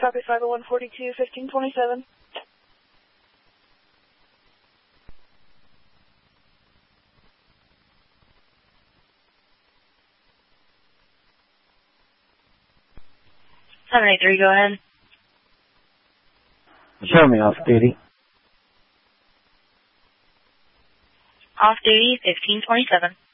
Copy 50142, 1527. Go ahead. Show me off duty. Off duty, 1527.